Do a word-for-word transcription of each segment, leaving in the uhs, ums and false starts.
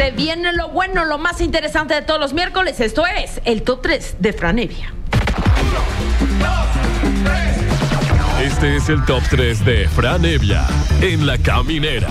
Se viene lo bueno, lo más interesante de todos los miércoles. Esto es el Top tres de Fran Evia. Este es el Top tres de Fran Evia en La Caminera.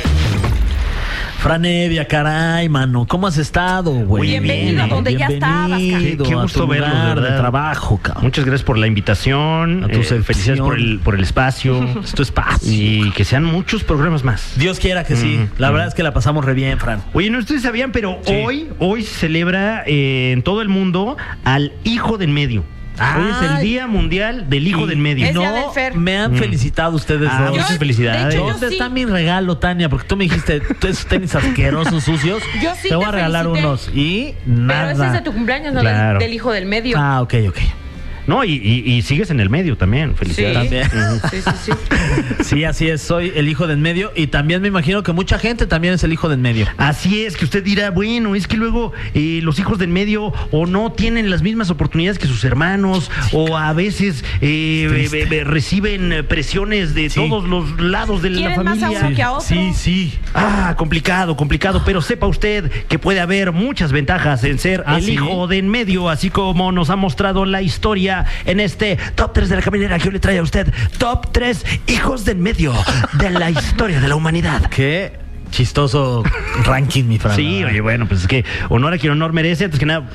Fran Evia, caray, mano, ¿cómo has estado, güey? Bienvenido a donde ya estabas, Bienvenido Qué, qué a gusto tu verlos, lugar de verdad. de trabajo, cabrón. Muchas gracias por la invitación. A tu eh, sección. felicidades por el, por el espacio. Es tu espacio. Y que sean muchos programas más. Dios quiera que sí. Mm, La mm. verdad es que la pasamos re bien, Fran. Oye, no ustedes sabían, pero Sí. hoy, hoy se celebra eh, en todo el mundo al hijo del medio. Hoy es el Ay. Día Mundial del Hijo Y- del Medio. Es No, Día del Fer. me han Mm. felicitado ustedes Ah, dos. muchas Yo- felicidades. de hecho, ¿Dónde sí. está mi regalo, Tania? Porque tú me dijiste, tú esos tenis asquerosos, sucios. Yo sí te voy te a regalar felicité. unos. Y Pero nada. ese es de tu cumpleaños, no Claro. del, del hijo del medio. Ah, ok, ok. No, y, y- y sigues en el medio también. Sí. Felicidades. También. Sí, sí, sí. Sí, así es. Soy el hijo del medio. Y también me imagino que mucha gente también es el hijo del medio. Así es, que usted dirá, bueno, es que luego eh, los hijos del medio o no tienen las mismas oportunidades que sus hermanos, o a veces eh, Triste. be- be- reciben presiones de Sí. todos los lados de la ¿Quieren más a familia. uno que a otro? Sí, sí. Ah, complicado, complicado, pero sepa usted que puede haber muchas ventajas en ser ¿Ah, el sí? hijo de en medio, así como nos ha mostrado la historia en este Top tres de La Caminera, que hoy le trae a usted Top tres hijos de en medio de la historia de la humanidad. Qué chistoso ranking, mi Fran. Sí, oye, bueno, pues es que honor a quien honor merece, antes que nada.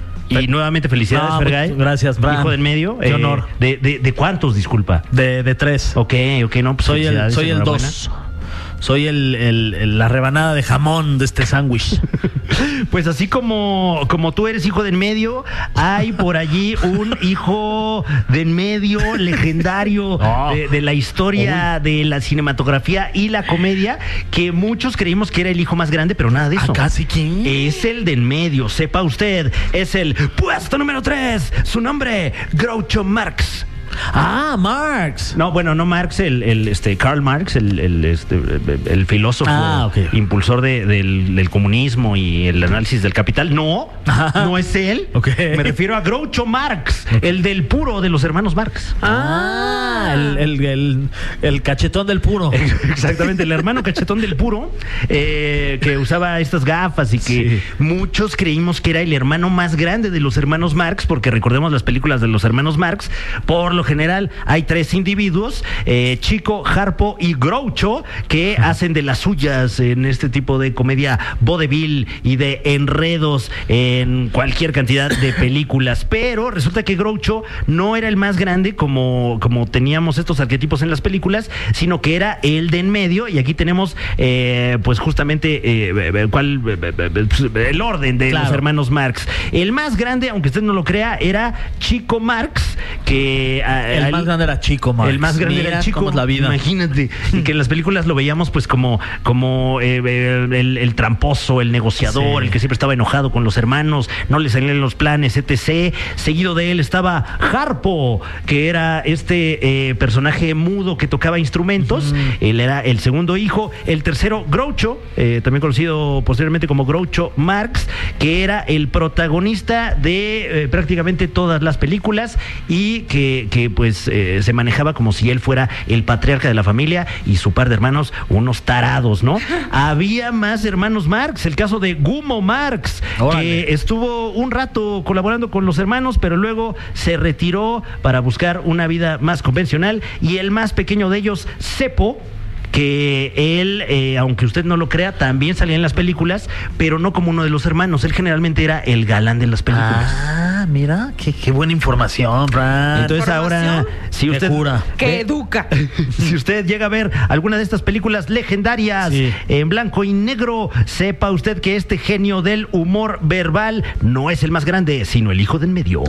Y nuevamente felicidades, No, Fergay. pues, gracias, Fran. Hijo del medio. Qué honor. De, de, ¿De cuántos, disculpa? De, de tres. Ok, ok, no, pues Soy el, felicidades, soy el enhorabuena. dos. Soy el, el- el- la rebanada de jamón de este sándwich. Pues así como, como tú eres hijo de en medio, hay por allí un hijo de en medio legendario Oh. de, de la historia de la cinematografía y la comedia, que muchos creímos que era el hijo más grande, pero nada de eso. ¿Acá sí quién? Es el de en medio, sepa usted. Es el puesto número tres. Su nombre, Groucho Marx. Ah, Marx. No, bueno, no Marx, el, el este Karl Marx, el, el, este, el filósofo Ah, ok. impulsor de- del, del comunismo y el análisis del capital. No, no es él. Ok. Me refiero a Groucho Marx, el del puro de los hermanos Marx. Ah, el, el, el- el cachetón del puro. Exactamente, el hermano cachetón del puro, eh, que usaba estas gafas y que Sí. muchos creímos que era el hermano más grande de los hermanos Marx, porque recordemos las películas de los hermanos Marx. Por lo general hay tres individuos, eh, Chico, Harpo y Groucho, que hacen de las suyas en este tipo de comedia vodevil y de enredos en cualquier cantidad de películas. Pero resulta que Groucho no era el más grande como, como teníamos estos arquetipos en las películas, sino que era el de en medio. Y aquí tenemos eh, pues justamente eh, cuál, el orden de Claro. los hermanos Marx. El más grande, aunque usted no lo crea, era Chico Marx, que a- El al- más grande era Chico Marx. el más grande Mira era el Chico. cómo es la vida. Imagínate. Y que en las películas lo veíamos pues como, como eh, eh, el, el tramposo, el negociador, Sí. el que siempre estaba enojado con los hermanos, no le salían los planes, etcétera. Seguido de él estaba Harpo, que era este eh, personaje mudo que tocaba instrumentos. Él era el segundo hijo. El tercero, Groucho, eh, también conocido posteriormente como Groucho Marx, que era el protagonista de eh, prácticamente todas las películas y que, que pues eh, se manejaba como si él fuera el patriarca de la familia y su par de hermanos unos tarados, ¿no? Había más hermanos Marx, el caso de Gumo Marx, Órale. que estuvo un rato colaborando con los hermanos, pero luego se retiró para buscar una vida más convencional, y el más pequeño de ellos, Cepo, que él, eh, aunque usted no lo crea, también salía en las películas, pero no como uno de los hermanos. Él generalmente era el galán de las películas. Ah, mira, qué, qué buena información, Fran. Entonces ahora, ¿Información? si Qué usted cura. Que ve- educa. si usted llega a ver alguna de estas películas legendarias Sí. en blanco y negro, sepa usted que este genio del humor verbal no es el más grande, sino el hijo del medio.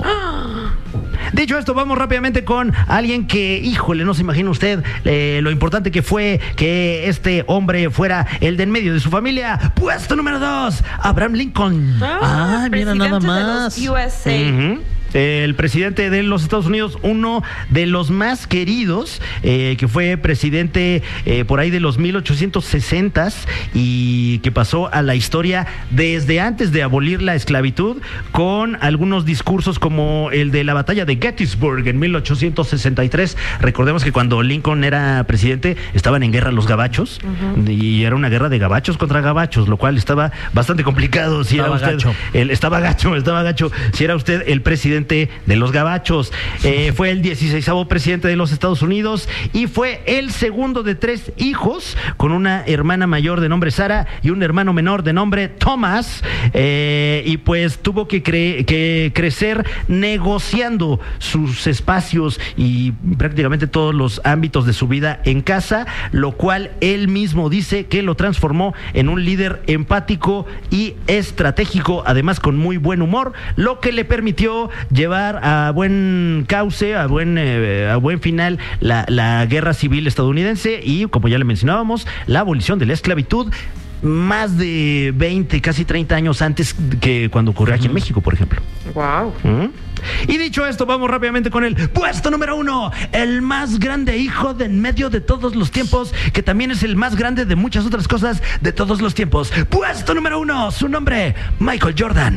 Dicho esto, vamos rápidamente con alguien que, híjole, no se imagina usted eh, lo importante que fue que este hombre fuera el de en medio de su familia. Puesto número dos, Abraham Lincoln. Ah, mira, nada presidente más. de los U S A. Ujú. el presidente de los Estados Unidos, uno de los más queridos, eh, que fue presidente eh, por ahí de los mil ochocientos sesentas y que pasó a la historia desde antes de abolir la esclavitud, con algunos discursos como el de la batalla de Gettysburg en mil ochocientos sesenta y tres. Recordemos que cuando Lincoln era presidente estaban en guerra los gabachos, uh-huh. y era una guerra de gabachos contra gabachos, lo cual estaba bastante complicado. Si estaba era usted, gacho. El, estaba gacho, estaba gacho. Si era usted el presidente de los gabachos. Eh, fue el dieciseisavo presidente de los Estados Unidos y fue el segundo de tres hijos, con una hermana mayor de nombre Sara y un hermano menor de nombre Thomas. Eh, y pues tuvo que, cre- que crecer negociando sus espacios y prácticamente todos los ámbitos de su vida en casa, lo cual él mismo dice que lo transformó en un líder empático y estratégico, además con muy buen humor, lo que le permitió llevar a buen cauce, a buen, eh, a buen final la, la guerra civil estadounidense y, como ya le mencionábamos, la abolición de la esclavitud, más de veinte, casi treinta años antes que cuando ocurrió aquí en México, por ejemplo. Wow. ¿Mm? Y dicho esto, vamos rápidamente con el puesto número uno, el más grande hijo de en medio de todos los tiempos, que también es el más grande de muchas otras cosas de todos los tiempos. Puesto número uno, su nombre, Michael Jordan.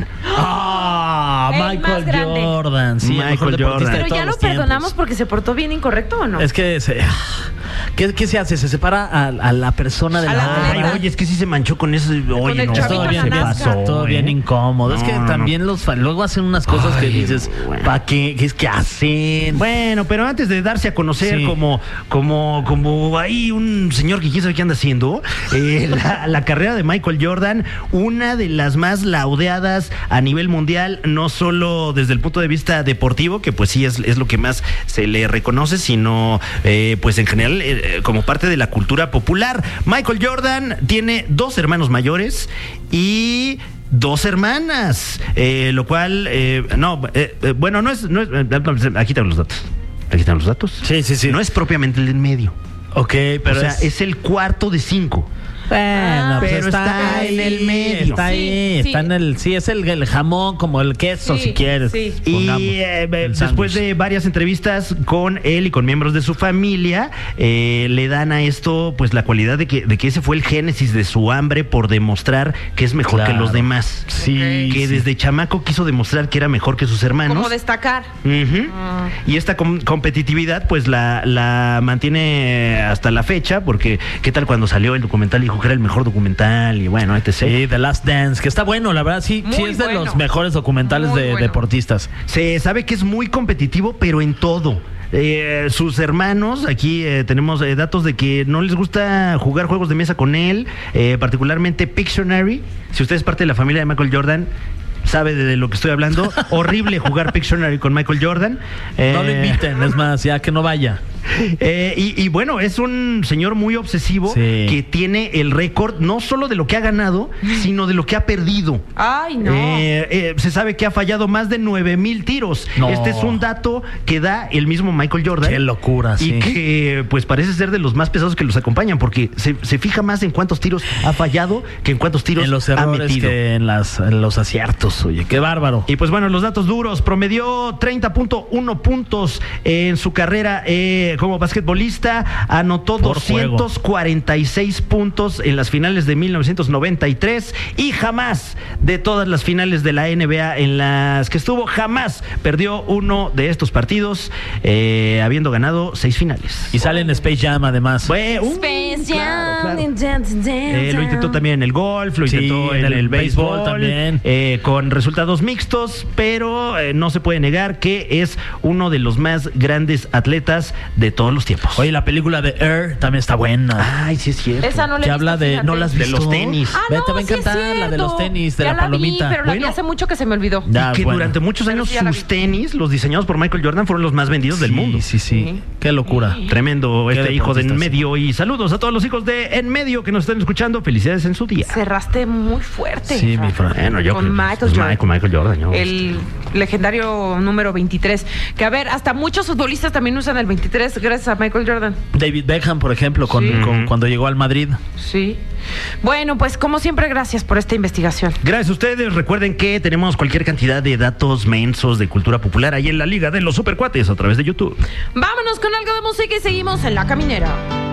Ah, El Michael más grande. Jordan, sí, el Michael mejor deportista Jordan. de Pero todos ya lo los tiempos. perdonamos porque se portó bien incorrecto, ¿o no? Es que se, ¿qué, qué se hace? Se separa a, a la persona de A la la otra. Ay, oye, es que sí se manchó con eso. Oye, el no, chavito Todo bien, en la pasó, nazca. todo bien ¿eh? incómodo. es No, que no, también los fa- luego hacen unas cosas que Ay, dices, bueno. ¿para qué? ¿Qué es que hacen? Bueno, pero antes de darse a conocer Sí. como, como, como ahí un señor que quién sabe qué anda haciendo, eh, la, la carrera de Michael Jordan, una de las más laudeadas a nivel mundial, no solo desde el punto de vista deportivo, que pues sí es, es lo que más se le reconoce, sino eh, pues en general eh, como parte de la cultura popular. Michael Jordan tiene dos hermanos mayores y dos hermanas, eh, lo cual, eh, no, eh, eh, bueno, no es, no es, eh, aquí están los datos, aquí están los datos. Sí, sí, sí. No es propiamente el en medio, Ok, pero o sea, es... es el cuarto de cinco. Bueno, pues pero está ahí, en el medio. Está ahí, Sí, está sí. en el... Sí, es el, el jamón, como el queso, Sí, si quieres. sí. pongamos, Y eh, el después sándwich. de varias entrevistas con él y con miembros de su familia, eh, le dan a esto pues la cualidad de que, de que ese fue el génesis de su hambre por demostrar que es mejor Claro. que los demás. Sí, Que sí. desde chamaco quiso demostrar que era mejor que sus hermanos. Como destacar. Ujú. Ah. Y esta com- competitividad pues la, la mantiene hasta la fecha, porque qué tal cuando salió el documental, dijo que era el mejor documental y bueno, etcétera. Sí, The Last Dance, que está bueno, la verdad, sí, Muy sí es de bueno. los mejores documentales Muy de bueno. deportistas. Se sabe que es muy competitivo, pero en todo. Eh, sus hermanos, aquí eh, tenemos eh, datos de que no les gusta jugar juegos de mesa con él, eh, particularmente Pictionary. Si usted es parte de la familia de Michael Jordan, sabe de lo que estoy hablando. Horrible jugar Pictionary con Michael Jordan. Eh, No lo inviten, es más, ya que no vaya. Eh, y, y bueno, es un señor muy obsesivo, Sí. que tiene el récord no solo de lo que ha ganado, sino de lo que ha perdido. Ay, no. Eh, eh, se sabe que ha fallado más de nueve mil tiros. No. Este es un dato que da el mismo Michael Jordan. Qué locura, Y sí. que pues parece ser de los más pesados que los acompañan, porque se, se fija más en cuántos tiros ha fallado que en cuántos tiros En los ha errores metido. que en, las, en los aciertos, oye, qué bárbaro. Y pues bueno, los datos duros: promedió treinta punto uno puntos en su carrera eh, como basquetbolista, anotó Por doscientos cuarenta y seis puntos en las finales de mil novecientos noventa y tres y jamás, de todas las finales de la N B A en las que estuvo, jamás perdió uno de estos partidos, eh, habiendo ganado seis finales. Y sale en Space Jam, además. Fue, uh, Space claro, claro. Jam, dun, dun, dun, Eh, lo intentó también en el golf, lo Sí, intentó en en el, el béisbol béisbol también. eh, con resultados mixtos, pero eh, no se puede negar que es uno de los más grandes atletas de todos los tiempos. Oye, la película de Air también está buena. Ay, sí es cierto. Esa no la que he habla visto, de... fíjate. ¿No las has De visto? los tenis. Ah, Ve, no, te va a sí es encantar la de los cierto. tenis, de Ya la vi, palomita. pero la Bueno. vi hace mucho que se me olvidó. Ya, que bueno. durante muchos Pero años sí ya la sus vi. tenis, los diseñados por Michael Jordan, fueron los más vendidos del Sí, mundo. Sí, sí, Sí. Qué locura. Tremendo Qué este hijo de En deportista, Medio. Y saludos a todos los hijos de En Medio que nos estén escuchando. Felicidades en su día. Cerraste muy fuerte. Sí, mi Fran. Bueno, yo Con creo que Michael es Jordan. Michael, Michael Jordan. yo- El legendario número veintitrés. Que a ver, hasta muchos futbolistas también usan el veintitrés gracias a Michael Jordan. David Beckham, por ejemplo, con, Sí. con- cuando llegó al Madrid. Sí. Bueno, pues como siempre, gracias por esta investigación. Gracias a ustedes. Recuerden que tenemos cualquier cantidad de datos mensos de cultura popular ahí en la Liga de los Supercuates a través de YouTube. Vámonos con algo de música y seguimos en La Caminera.